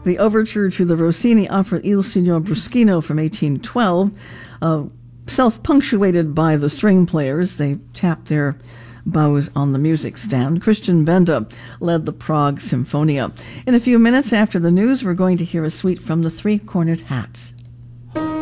The overture to the Rossini opera Il Signor Bruschino from 1812, self-punctuated by the string players. They tapped their bows on the music stand. Christian Benda led the Prague Symphonia. In a few minutes after the news, we're going to hear a suite from the Three-Cornered Hat.